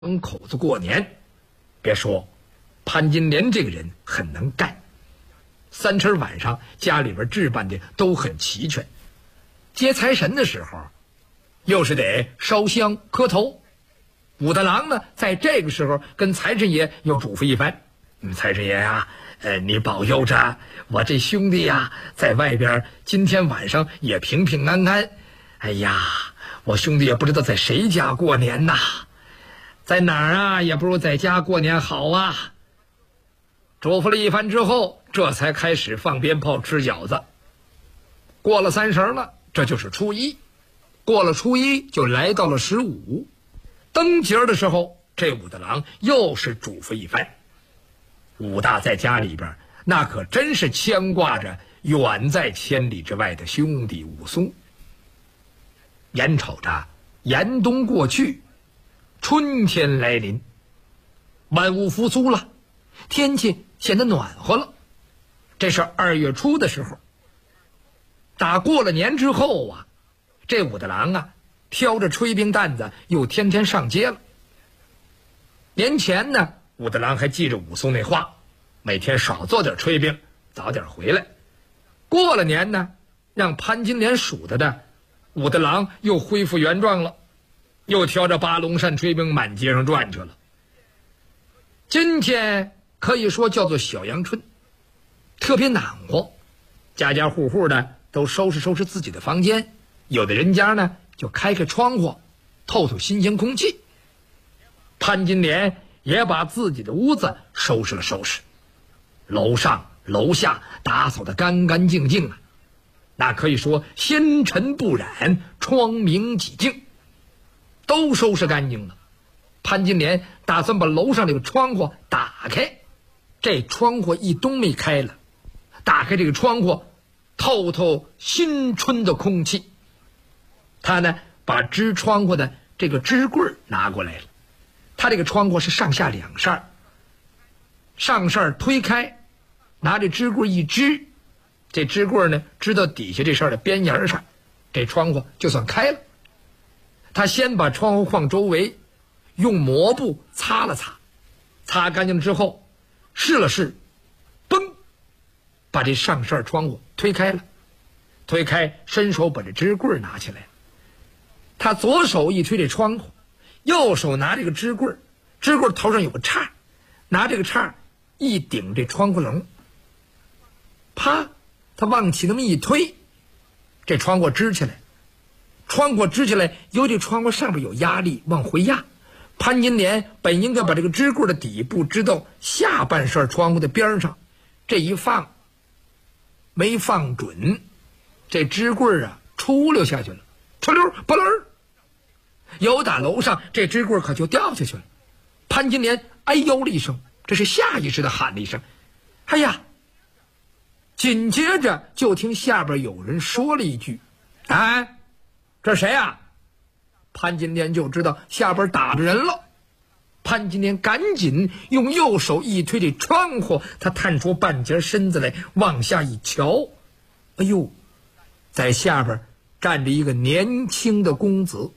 口子过年。别说，潘金莲这个人很能干。三成晚上家里边置办的都很齐全，接财神的时候，又是得烧香磕头。武大郎呢，在这个时候跟财神爷又嘱咐一番：“财神爷啊，你保佑着我这兄弟呀，在外边今天晚上也平平安安。哎呀，我兄弟也不知道在谁家过年呐，在哪儿啊，也不如在家过年好啊。”嘱咐了一番之后，这才开始放鞭炮吃饺子。过了30了，这就是初一。过了初一，就来到了15。灯节的时候，这武大郎又是嘱咐一番。武大在家里边，那可真是牵挂着远在千里之外的兄弟武松。眼瞅着严冬过去，春天来临，万物复苏了，天气显得暖和了。这是2月初的时候。打过了年之后啊，这武大郎啊，挑着炊饼担子又天天上街了。年前呢，武大郎还记着武松那话，每天少做点炊饼，早点回来。过了年呢，让潘金莲数他的，武大郎又恢复原状了，又挑着8龙扇炊饼满街上转去了。今天可以说叫做小阳春，特别暖和，家家户户的都收拾收拾自己的房间，有的人家呢就开开窗户，透透新鲜空气。潘金莲也把自己的屋子收拾了收拾，楼上楼下打扫得干干净净啊，那可以说纤尘不染，窗明几净，都收拾干净了。潘金莲打算把楼上这个窗户打开，这窗户一冬没开了，打开这个窗户，透透新春的空气。他呢，把支窗户的这个支棍拿过来了。他这个窗户是上下2扇，上扇推开，拿这支棍一支，这支棍呢支到底下这扇的边沿上，这窗户就算开了。他先把窗户框周围用抹布擦了擦，擦干净之后试了试，嘣，把这上扇窗户推开了。推开，伸手把这支棍拿起来。他左手一推这窗户，右手拿这个支棍，支棍头上有个叉，拿这个叉一顶这窗户笼，啪，他往起那么一推，这窗户支起来。窗户支起来，由这窗户上面有压力往回压。潘金莲本应该把这个支棍的底部支到下半扇窗户的边上，这一放没放准，这支棍啊出溜下去了，唰溜不楞儿，由打楼上这支棍可就掉下去了。潘金莲哎呦了一声，这是下意识的喊了一声哎呀，紧接着就听下边有人说了一句：“哎，这谁啊？”潘金莲就知道下边打着人了。潘金莲赶紧用右手一推这窗户，他探出半截身子来往下一瞧，哎呦，在下边站着一个年轻的公子。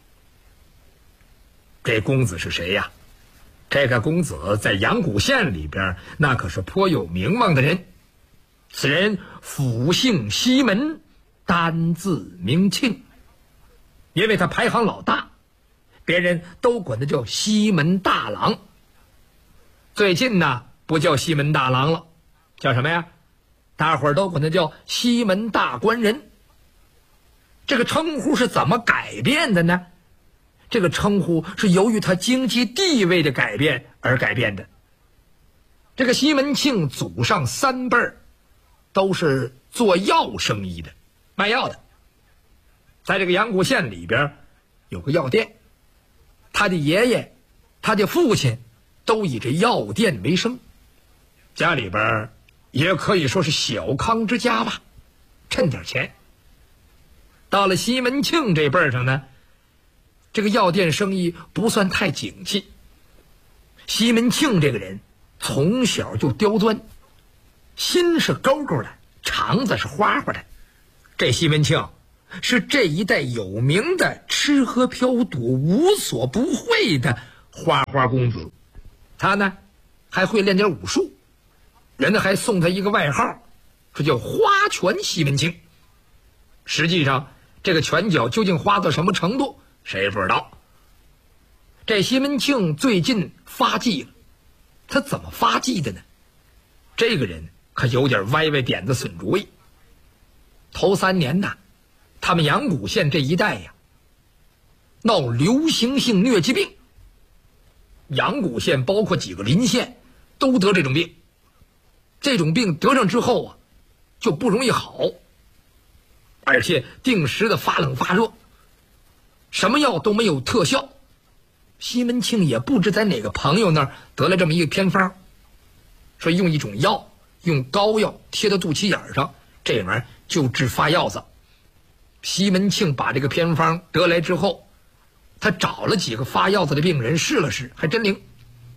这公子是谁呀？这个公子在阳谷县里边那可是颇有名望的人。此人府姓西门，单字名庆。因为他排行老大，别人都管他叫西门大郎。最近呢，不叫西门大郎了，叫什么呀？大伙儿都管他叫西门大官人。这个称呼是怎么改变的呢？这个称呼是由于他经济地位的改变而改变的。这个西门庆祖上3辈儿都是做药生意的，卖药的。在这个阳谷县里边有个药店，他的爷爷他的父亲都以这药店为生，家里边也可以说是小康之家吧，趁点钱。到了西门庆这辈儿上呢，这个药店生意不算太景气。西门庆这个人从小就刁钻，心是勾勾的，肠子是花花的。这西门庆是这一带有名的吃喝嫖赌无所不会的花花公子。他呢还会练点武术，人家还送他一个外号，说叫花拳西门庆。实际上这个拳脚究竟花到什么程度，谁也不知道。这西门庆最近发迹了，他怎么发迹的呢？这个人可有点歪歪点子损主意。头3年呐，他们阳谷县这一带呀，闹流行性疟疾病。阳谷县包括几个邻县都得这种病，这种病得上之后啊，就不容易好，而且定时的发冷发热，什么药都没有特效。西门庆也不知在哪个朋友那儿得了这么一个偏方，说用一种药，用膏药贴到肚脐眼上，这玩意儿就治发药子。西门庆把这个偏方得来之后，他找了几个发药子的病人试了试，还真灵。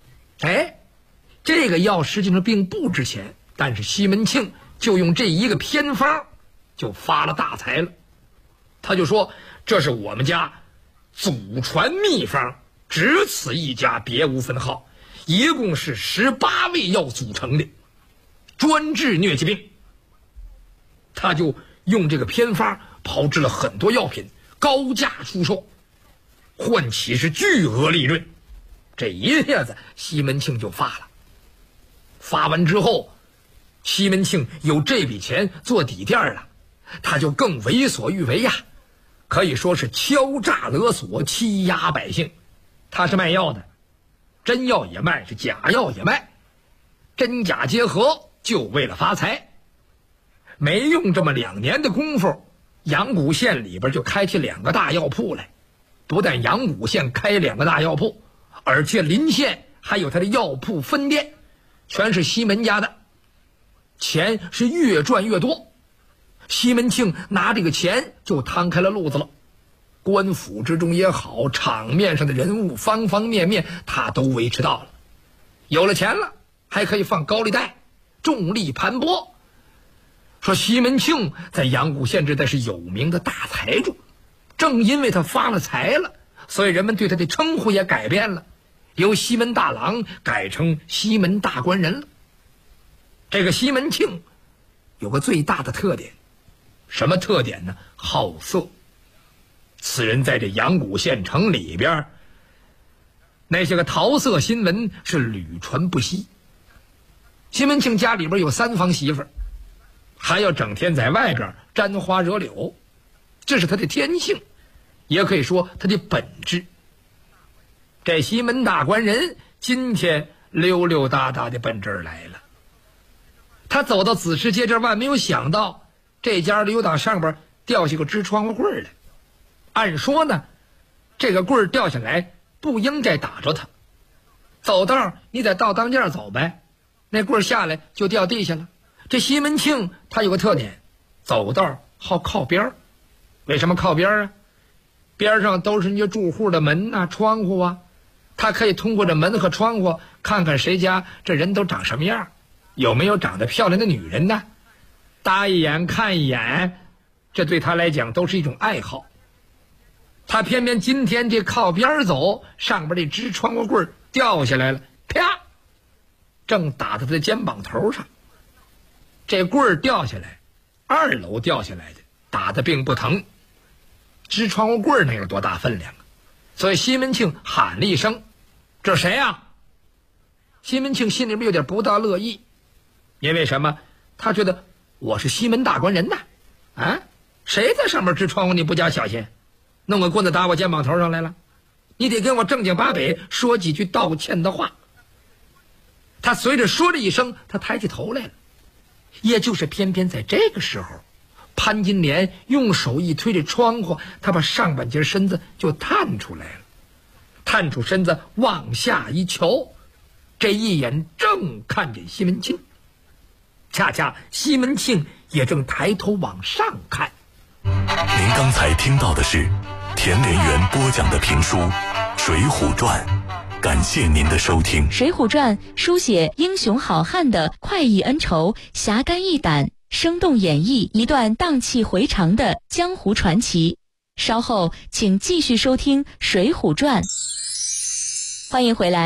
这个药实际上并不值钱，但是西门庆就用这一个偏方就发了大财了。他就说，这是我们家祖传秘方，只此一家，别无分号，一共是18味药组成的，专治疟疾病。他就用这个偏方炮制了很多药品，高价出售，换起是巨额利润。这一下子西门庆就发了。发完之后，西门庆有这笔钱做底垫了，他就更为所欲为呀，可以说是敲诈勒索，欺压百姓。他是卖药的，真药也卖，是假药也卖，真假结合，就为了发财。没用这么2年的功夫，阳谷县里边就开起2个大药铺来。不但阳谷县开2个大药铺，而且邻县还有他的药铺分店，全是西门家的，钱是越赚越多。西门庆拿这个钱就摊开了路子了，官府之中也好，场面上的人物，方方面面他都维持到了。有了钱了，还可以放高利贷，重力盘剥。说西门庆在阳谷县这带是有名的大财主，正因为他发了财了，所以人们对他的称呼也改变了，由西门大郎改成西门大官人了。这个西门庆有个最大的特点，什么特点呢？好色。此人在这阳谷县城里边，那些个桃色新闻是屡传不息。西门庆家里边有3房媳妇儿，还要整天在外边沾花惹柳，这是他的天性，也可以说他的本质。这西门大官人今天溜溜达达的奔这儿来了。他走到子时街这儿，万没有想到这家里有打上边掉下个支窗户棍来。按说呢，这个棍儿掉下来不应该打着他，走道你得倒当间走呗，那棍儿下来就掉地下了。这西门庆他有个特点，走道好靠边儿。为什么靠边啊？边上都是人家住户的门啊窗户啊，他可以通过这门和窗户看看谁家这人都长什么样，有没有长得漂亮的女人呢？搭一眼看一眼，这对他来讲都是一种爱好。他偏偏今天这靠边走，上边这支窗户棍掉下来了，啪，正打在他的肩膀头上。这棍掉下来，2楼掉下来的，打得并不疼，支窗户棍能有多大分量啊？所以西门庆喊了一声：“这谁呀？”西门庆心里面有点不大乐意，因为什么？他觉得我是西门大官人呐，谁在上面支窗户你不加小心，弄个棍子打我肩膀头上来了，你得跟我正经八百说几句道歉的话。他随着说了一声，他抬起头来了。也就是偏偏在这个时候，潘金莲用手一推这窗户，他把上半截身子就探出来了，探出身子往下一瞧，这一眼正看见西门庆，恰恰西门庆也正抬头往上看。 您刚才听到的是田连元播讲的评书《水浒传》，感谢您的收听。 《水浒传》书写英雄好汉的快意恩仇，侠肝义胆，生动演绎一段荡气回肠的江湖传奇。稍后请继续收听《水浒传》。 欢迎回来。